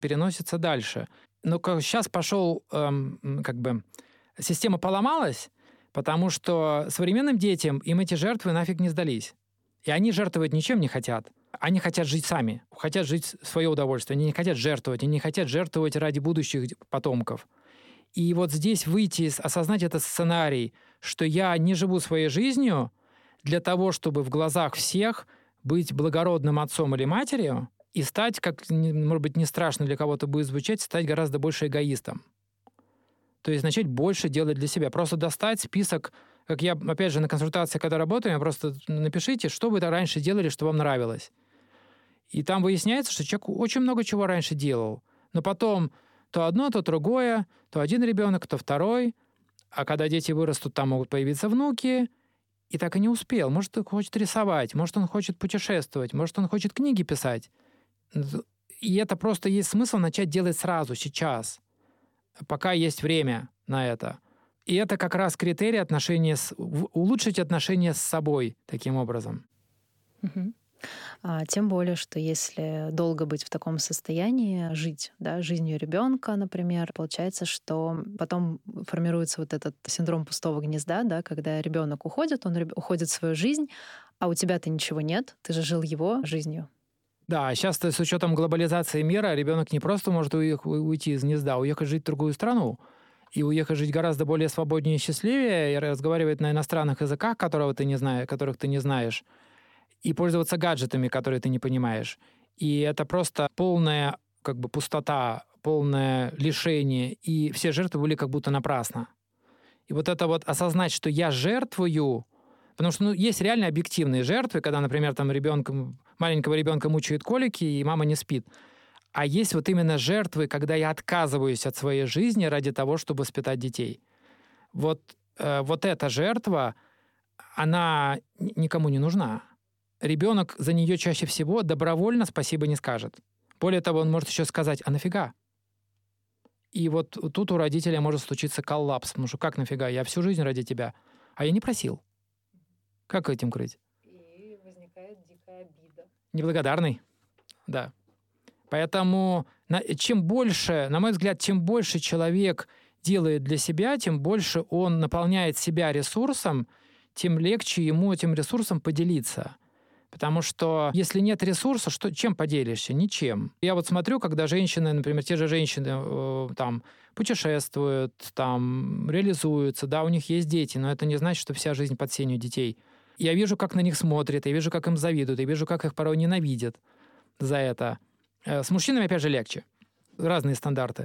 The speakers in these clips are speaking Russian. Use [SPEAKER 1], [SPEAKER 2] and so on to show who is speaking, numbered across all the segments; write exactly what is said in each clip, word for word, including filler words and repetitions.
[SPEAKER 1] переносится дальше. Но как сейчас пошел, эм, как бы, система поломалась, потому что современным детям им эти жертвы нафиг не сдались. И они жертвовать ничем не хотят. Они хотят жить сами, хотят жить в свое удовольствие. Они не хотят жертвовать, они не хотят жертвовать ради будущих потомков. И вот здесь выйти, осознать этот сценарий, что я не живу своей жизнью для того, чтобы в глазах всех быть благородным отцом или матерью и стать, как, может быть, не страшно для кого-то будет звучать, стать гораздо больше эгоистом. То есть начать больше делать для себя. Просто достать список, как я, опять же, на консультации, когда работаю, просто напишите, что вы раньше делали, что вам нравилось. И там выясняется, что человек очень много чего раньше делал. Но потом то одно, то другое, то один ребенок, то второй. А когда дети вырастут, там могут появиться внуки. И так и не успел. Может, он хочет рисовать, может, он хочет путешествовать, может, он хочет книги писать. И это просто есть смысл начать делать сразу, сейчас, пока есть время на это. И это как раз критерий отношения с... улучшить отношения с собой таким образом.
[SPEAKER 2] Угу. А, тем более, что если долго быть в таком состоянии, жить, да, жизнью ребенка, например, получается, что потом формируется вот этот синдром пустого гнезда, да, когда ребенок уходит, он уходит в свою жизнь, а у тебя-то ничего нет, ты же жил его жизнью.
[SPEAKER 1] Да, сейчас с учетом глобализации мира ребенок не просто может уйти из гнезда, а уехать жить в другую страну. И уехать жить гораздо более свободнее и счастливее, и разговаривать на иностранных языках, которого ты не знаешь, которых ты не знаешь, и пользоваться гаджетами, которые ты не понимаешь. И это просто полная как бы пустота, полное лишение, и все жертвы были как будто напрасно. И вот это вот осознать, что я жертвую, потому что ну, есть реально объективные жертвы, когда, например, там ребенка, маленького ребенка мучают колики, и мама не спит. А есть вот именно жертвы, когда я отказываюсь от своей жизни ради того, чтобы воспитать детей. Вот, э, вот эта жертва, она никому не нужна. Ребенок за нее чаще всего добровольно спасибо не скажет. Более того, он может еще сказать, а нафига? И вот тут у родителя может случиться коллапс, потому что как нафига? Я всю жизнь ради тебя, а я не просил. Как этим крыть?
[SPEAKER 2] И возникает дикая обида.
[SPEAKER 1] Неблагодарный, да. Поэтому чем больше, на мой взгляд, чем больше человек делает для себя, тем больше он наполняет себя ресурсом, тем легче ему этим ресурсом поделиться. Потому что если нет ресурса, что, чем поделишься? Ничем. Я вот смотрю, когда женщины, например, те же женщины э, там, путешествуют, там, реализуются, да, у них есть дети, но это не значит, что вся жизнь под сенью детей. Я вижу, как на них смотрят, я вижу, как им завидуют, я вижу, как их порой ненавидят за это. С мужчинами, опять же, легче. Разные стандарты.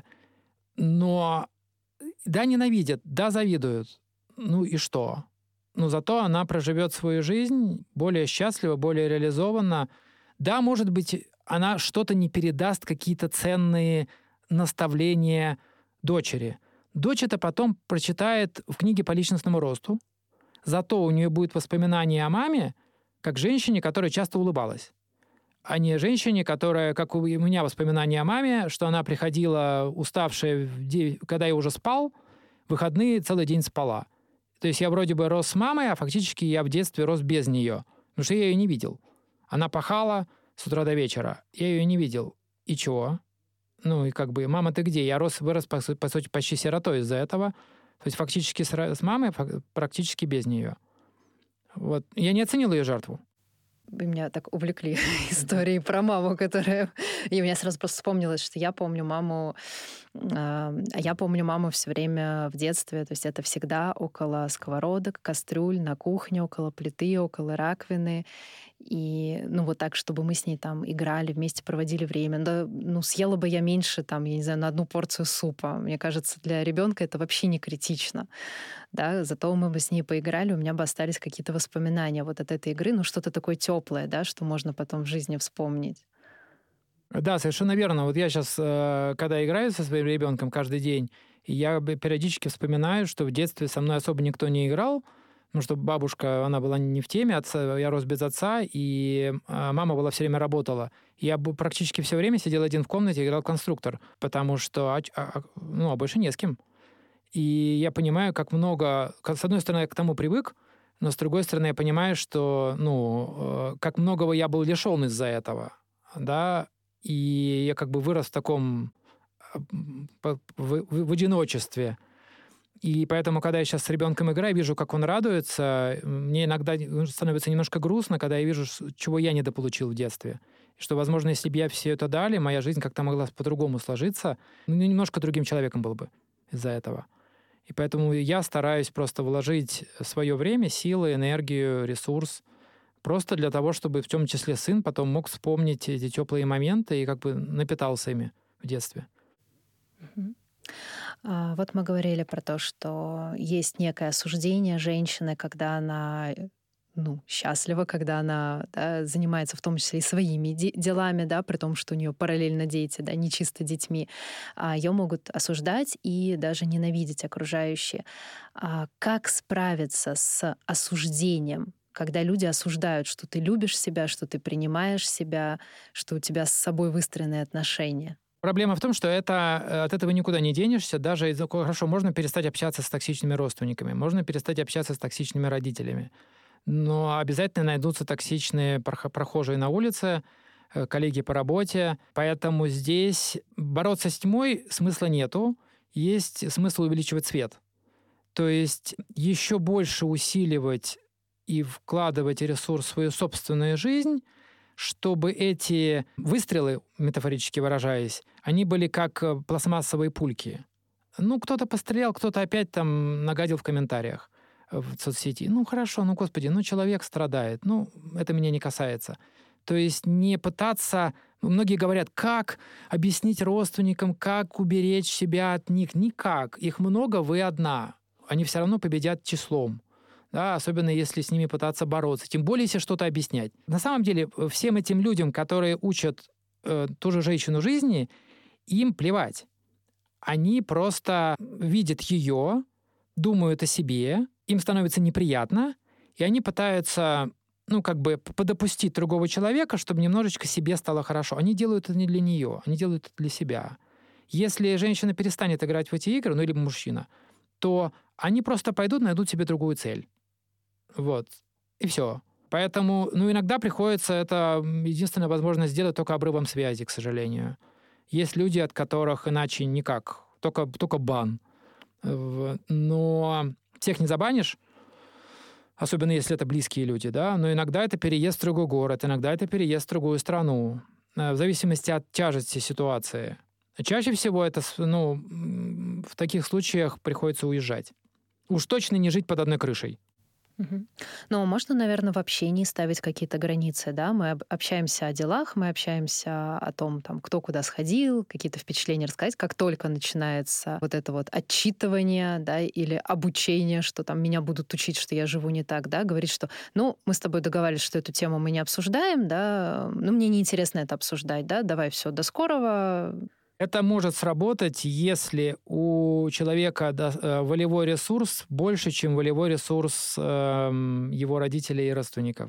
[SPEAKER 1] Но да, ненавидят, да, завидуют. Ну и что? Но зато она проживет свою жизнь более счастливо, более реализованно. Да, может быть, она что-то не передаст, какие-то ценные наставления дочери. Дочь это потом прочитает в книге по личностному росту. Зато у нее будет воспоминание о маме, как женщине, которая часто улыбалась. А не женщине, которая, как у меня воспоминания о маме, что она приходила уставшая, когда я уже спал, в выходные целый день спала. То есть я вроде бы рос с мамой, а фактически я в детстве рос без нее, потому что я ее не видел. Она пахала с утра до вечера, я ее не видел. И чего? Ну и как бы, мама, ты где? Я рос, вырос, по, по сути, почти сиротой из-за этого. То есть фактически с, с мамой, практически без нее. Вот. Я не оценил ее жертву.
[SPEAKER 2] Вы меня так увлекли историей про маму, которая... И у меня сразу просто вспомнилось, что я помню маму... Я помню маму все время в детстве. То есть это всегда около сковородок, кастрюль, на кухне, около плиты, около раковины. И ну вот так, чтобы мы с ней там играли, вместе проводили время. Да, ну съела бы я меньше, там, я не знаю, на одну порцию супа. Мне кажется, для ребенка это вообще не критично. Да? Зато мы бы с ней поиграли, у меня бы остались какие-то воспоминания вот от этой игры, ну что-то такое теплое, да, что можно потом в жизни вспомнить.
[SPEAKER 1] Да, совершенно верно. Вот я сейчас, когда играю со своим ребенком каждый день, я периодически вспоминаю, что в детстве со мной особо никто не играл, потому что бабушка, она была не в теме, отца, я рос без отца, и мама была все время работала. Я практически все время сидел один в комнате и играл в конструктор, потому что, ну, а больше не с кем. И я понимаю, как много... С одной стороны, я к тому привык, но с другой стороны, я понимаю, что, ну, как многого я был лишен из-за этого, да. И я как бы вырос в таком в, в, в одиночестве. И поэтому, когда я сейчас с ребенком играю, вижу, как он радуется, мне иногда становится немножко грустно, когда я вижу, чего я недополучил в детстве. Что, возможно, если бы я все это дали, моя жизнь как-то могла по-другому сложиться. Ну, немножко другим человеком был бы из-за этого. И поэтому я стараюсь просто вложить свое время, силы, энергию, ресурс просто для того, чтобы в том числе сын потом мог вспомнить эти теплые моменты и как бы напитался ими в детстве.
[SPEAKER 2] Mm-hmm. А, вот мы говорили про то, что есть некое осуждение женщины, когда она ну, счастлива, когда она да, занимается в том числе и своими де- делами, да, при том, что у нее параллельно дети, да, не чисто детьми. А ее могут осуждать и даже ненавидеть окружающие. А как справиться с осуждением, когда люди осуждают, что ты любишь себя, что ты принимаешь себя, что у тебя с собой выстроенные отношения?
[SPEAKER 1] Проблема в том, что это, от этого никуда не денешься. Даже из-за хорошо, можно перестать общаться с токсичными родственниками, можно перестать общаться с токсичными родителями. Но обязательно найдутся токсичные прохожие на улице, коллеги по работе. Поэтому здесь бороться с тьмой смысла нету. Есть смысл увеличивать свет. То есть еще больше усиливать и вкладывать ресурс в свою собственную жизнь, чтобы эти выстрелы, метафорически выражаясь, они были как пластмассовые пульки. Ну, кто-то пострелял, кто-то опять там нагадил в комментариях в соцсети. Ну, хорошо, ну, господи, ну, человек страдает. Ну, это меня не касается. То есть не пытаться... Многие говорят, как объяснить родственникам, как уберечь себя от них. Никак. Их много, вы одна. Они все равно победят числом. Да, особенно если с ними пытаться бороться. Тем более, если что-то объяснять. На самом деле, всем этим людям, которые учат э, ту же женщину жизни, им плевать. Они просто видят ее, думают о себе, им становится неприятно, и они пытаются, ну, как бы подопустить другого человека, чтобы немножечко себе стало хорошо. Они делают это не для нее, они делают это для себя. Если женщина перестанет играть в эти игры, ну, или мужчина, то они просто пойдут, найдут себе другую цель. Вот. И все. Поэтому, ну, иногда приходится это единственная возможность сделать только обрывом связи, к сожалению. Есть люди, от которых иначе никак, только, только бан. Но всех не забанишь, особенно если это близкие люди, да, но иногда это переезд в другой город, иногда это переезд в другую страну, в зависимости от тяжести ситуации. Чаще всего это, ну, в таких случаях приходится уезжать. Уж точно не жить под одной крышей.
[SPEAKER 2] Угу. Но можно, наверное, в общении ставить какие-то границы, да? Мы общаемся о делах, мы общаемся о том, там, кто куда сходил, какие-то впечатления рассказать. Как только начинается вот это вот отчитывание, да, или обучение, что там меня будут учить, что я живу не так, да, говорить, что, ну, мы с тобой договаривались, что эту тему мы не обсуждаем, да, ну, мне неинтересно это обсуждать, да, давай, все, до скорого.
[SPEAKER 1] Это может сработать, если у человека волевой ресурс больше, чем волевой ресурс его родителей и родственников.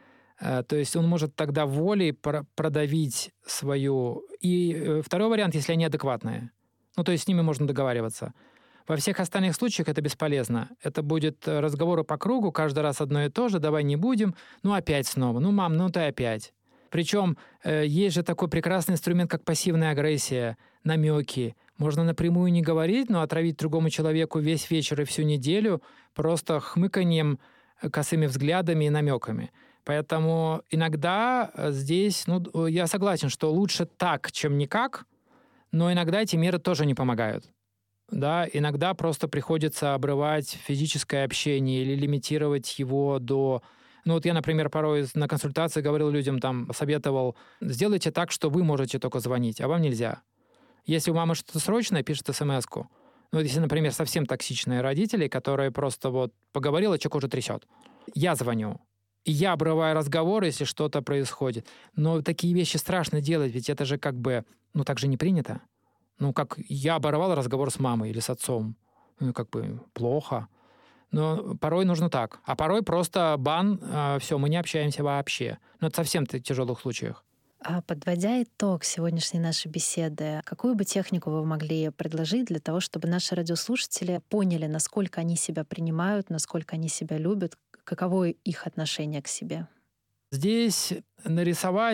[SPEAKER 1] То есть он может тогда волей продавить свою... И второй вариант, если они адекватные. Ну, то есть с ними можно договариваться. Во всех остальных случаях это бесполезно. Это будет разговоры по кругу, каждый раз одно и то же, давай не будем. Ну, опять снова. Ну, мам, ну ты опять. Причем э, есть же такой прекрасный инструмент, как пассивная агрессия, намеки. Можно напрямую не говорить, но отравить другому человеку весь вечер и всю неделю просто хмыканьем, косыми взглядами и намеками. Поэтому иногда здесь, ну, я согласен, что лучше так, чем никак, но иногда эти меры тоже не помогают. Да, иногда просто приходится обрывать физическое общение или лимитировать его до... Ну вот я, например, порой на консультации говорил людям, там, советовал, сделайте так, что вы можете только звонить, а вам нельзя. Если у мамы что-то срочное, пишет смс-ку. Ну, если, например, совсем токсичные родители, которые просто вот поговорила, человек уже трясет. Я звоню. И я обрываю разговор, если что-то происходит. Но такие вещи страшно делать, ведь это же как бы, ну, так же не принято. Ну, как я оборвал разговор с мамой или с отцом. Ну, как бы плохо. Но порой нужно так. А порой просто бан, э, все, мы не общаемся вообще. Но это совсем в тяжелых случаях.
[SPEAKER 2] А подводя итог сегодняшней нашей беседы, какую бы технику вы могли предложить для того, чтобы наши радиослушатели поняли, насколько они себя принимают, насколько они себя любят, каково их отношение к себе?
[SPEAKER 1] Здесь нарисовать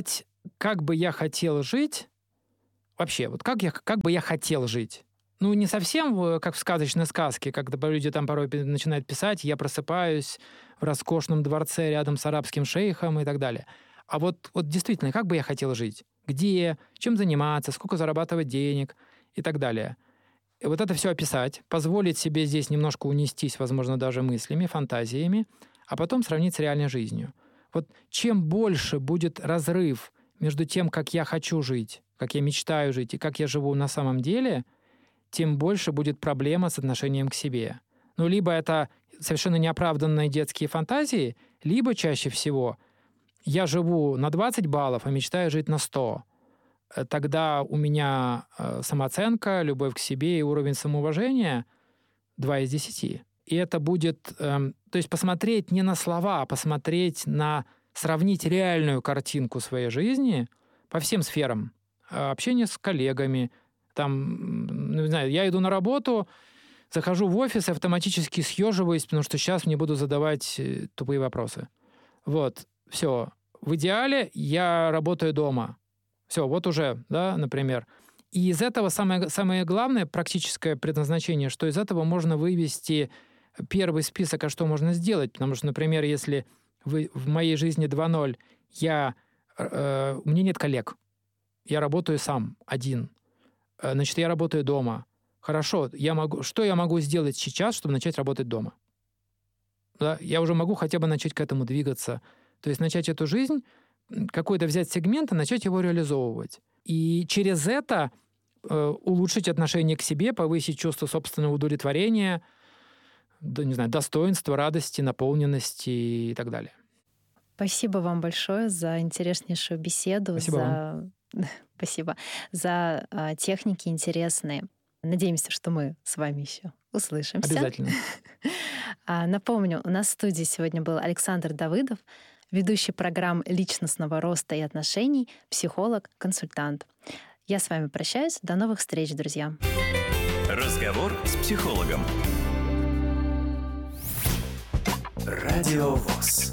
[SPEAKER 1] как бы я хотел жить, вообще, вот как, я, как бы я хотел жить. Ну, не совсем как в сказочной сказке, когда люди там порой начинают писать, я просыпаюсь в роскошном дворце рядом с арабским шейхом и так далее. А вот, вот действительно, как бы я хотел жить? Где? Чем заниматься? Сколько зарабатывать денег? И так далее. И вот это все описать, позволить себе здесь немножко унестись, возможно, даже мыслями, фантазиями, а потом сравнить с реальной жизнью. Вот чем больше будет разрыв между тем, как я хочу жить, как я мечтаю жить и как я живу на самом деле, тем больше будет проблема с отношением к себе. Ну, либо это совершенно неоправданные детские фантазии, либо чаще всего я живу на двадцать баллов, а мечтаю жить на сто. Тогда у меня самооценка, любовь к себе и уровень самоуважения два из десяти. И это будет... То есть посмотреть не на слова, а посмотреть на... сравнить реальную картинку своей жизни по всем сферам. Общение с коллегами, там, ну, не знаю, я иду на работу, захожу в офис и автоматически съеживаюсь, потому что сейчас мне буду задавать тупые вопросы. Вот, все. В идеале я работаю дома. Все, вот уже, да, например. И из этого самое, самое главное практическое предназначение, что из этого можно вывести первый список, а что можно сделать. Потому что, например, если вы, в моей жизни два ноль, я, э, у меня нет коллег. Я работаю сам, один. Значит, я работаю дома. Хорошо, я могу, что я могу сделать сейчас, чтобы начать работать дома? Да, я уже могу хотя бы начать к этому двигаться. То есть начать эту жизнь, какой-то взять сегмент и начать его реализовывать. И через это э, улучшить отношение к себе, повысить чувство собственного удовлетворения, да, не знаю, достоинства, радости, наполненности и так далее.
[SPEAKER 2] Спасибо вам большое за интереснейшую беседу.
[SPEAKER 1] Спасибо
[SPEAKER 2] за...
[SPEAKER 1] вам.
[SPEAKER 2] Спасибо. За а, техники интересные. Надеемся, что мы с вами еще услышимся.
[SPEAKER 1] Обязательно.
[SPEAKER 2] Напомню, у нас в студии сегодня был Александр Давыдов, ведущий программ личностного роста и отношений, психолог, консультант. Я с вами прощаюсь. До новых встреч, друзья.
[SPEAKER 3] Разговор с психологом. Радио ВОС.